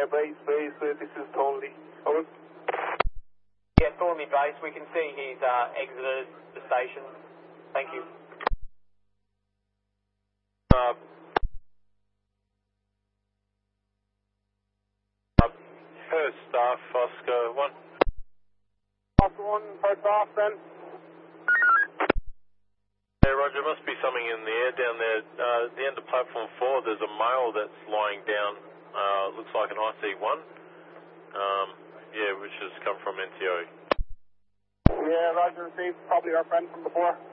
base, this is Thornley. Over. Yeah, Thornley base, we can see he's exited the station. Thank you. First staff, Oscar 1. Oscar 1, first off then. Hey Roger, must be something in the air down there. At the end of platform 4, there's a male that's lying down. Looks like an IC1. Yeah, which has come from NTO. Yeah, Roger received. Probably our friend from before.